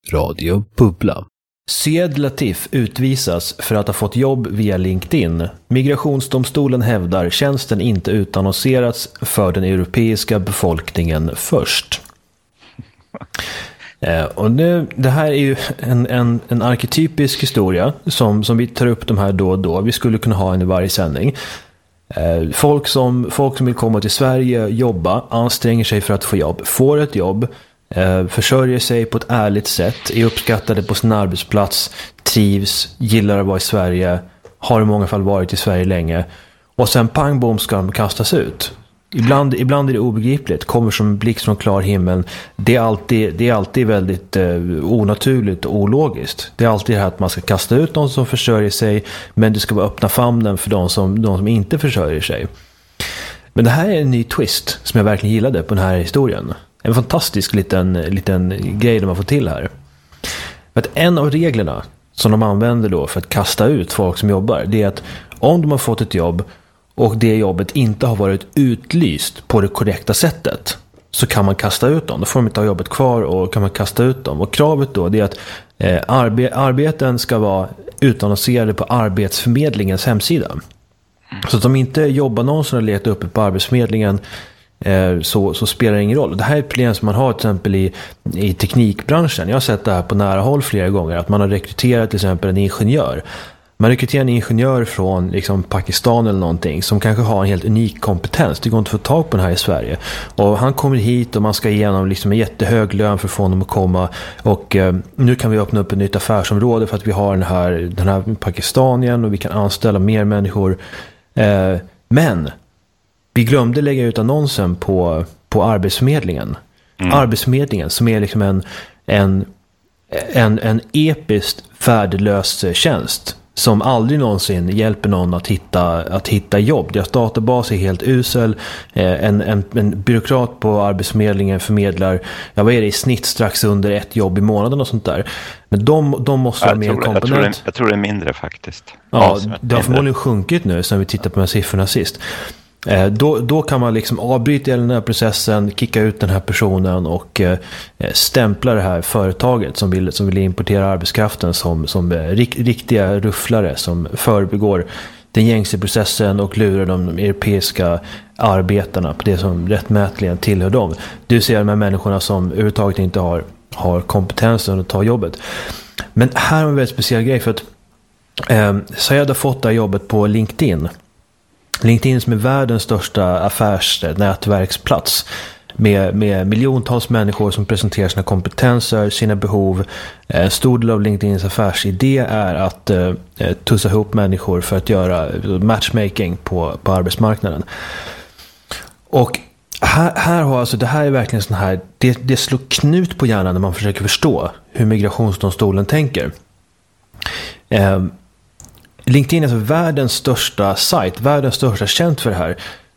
Radio Bubbla. Syed Latif utvisas för att ha fått jobb via LinkedIn. Migrationsdomstolen hävdar tjänsten inte utannonserats för den europeiska befolkningen först. Och nu, det här är ju en arketypisk historia som vi tar upp de här då och då. Vi skulle kunna ha en i varje sändning. Folk som vill komma till Sverige, jobba, anstränger sig för att få jobb, får ett jobb, försörjer sig på ett ärligt sätt, är uppskattade på sin arbetsplats, trivs, gillar att vara i Sverige, har i många fall varit i Sverige länge, och sen pang bom ska de kastas ut. Ibland är det obegripligt, kommer som en blixt från klar himmel. Det är alltid väldigt onaturligt och ologiskt. Det är alltid det här att man ska kasta ut de som försörjer sig, men det ska vara öppna famnen för de som inte försörjer sig. Men det här är en ny twist som jag verkligen gillade på den här historien. En fantastisk liten grej de har fått till här. För att en av reglerna som de använder då för att kasta ut folk som jobbar, det är att om de har fått ett jobb och det jobbet inte har varit utlyst på det korrekta sättet, så kan man kasta ut dem. Då får de inte ha jobbet kvar och kan man kasta ut dem. Och kravet då är att arbeten ska vara utannonserade på Arbetsförmedlingens hemsida. Så att de inte jobbar någon som har letat uppe på Arbetsförmedlingen, så spelar det ingen roll. Det här är ett problem som man har till exempel i teknikbranschen. Jag har sett det här på nära håll flera gånger, att man har rekryterat till exempel en ingenjör. Man rekryterar en ingenjör från liksom Pakistan eller någonting som kanske har en helt unik kompetens. Det går inte att få tag på den här i Sverige. Och han kommer hit och man ska igenom liksom en jättehög lön för att få honom att komma. Och nu kan vi öppna upp ett nytt affärsområde för att vi har den här Pakistanien och vi kan anställa mer människor. Men vi glömde lägga ut annonsen på Arbetsförmedlingen. Arbetsförmedlingen som är liksom en episkt värdelös tjänst som aldrig någonsin hjälper någon att hitta jobb. Deras databas är helt usel. En byråkrat på Arbetsförmedlingen förmedlar, vad är det, i snitt strax under ett jobb i månaden och sånt där. Men de måste ha mer komponent. Jag tror det är mindre faktiskt. Ja, det har förmodligen sjunkit nu sen vi tittar på de här siffrorna sist. Då kan man liksom avbryta den här processen, kicka ut den här personen och stämpla det här företaget som vill importera arbetskraften som riktiga rufflare som förbegår den gängse processen och lurar de europeiska arbetarna på det som rättmätligen tillhör dem. Du ser de här människorna som överhuvudtaget inte har kompetensen att ta jobbet. Men här har vi en väldigt speciell grej, för att Syed har fått det här jobbet på LinkedIn. LinkedIn som är världens största affärsnätverksplats med miljontals människor som presenterar sina kompetenser, sina behov. En stor del av LinkedIns affärsidé är att tussa ihop människor för att göra matchmaking på arbetsmarknaden. Och här har alltså, det här är verkligen sån här, det slår knut på hjärnan när man försöker förstå hur migrationsdomstolen tänker. LinkedIn är alltså världens största sajt, världens största tjänst för det här.